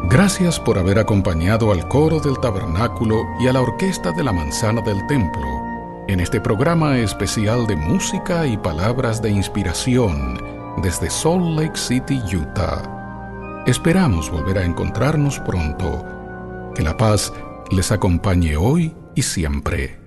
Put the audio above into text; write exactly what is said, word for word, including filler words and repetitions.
Gracias por haber acompañado al coro del tabernáculo y a la orquesta de la manzana del templo en este programa especial de música y palabras de inspiración desde Salt Lake City, Utah. Esperamos volver a encontrarnos pronto. Que la paz les acompañe hoy y siempre.